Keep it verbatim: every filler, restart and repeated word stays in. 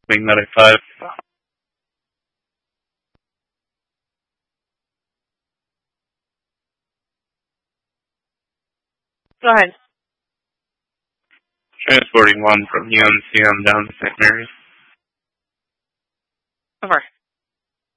Wing Medic five. Go ahead. Transporting one from U M C M down to Saint Mary's. Over.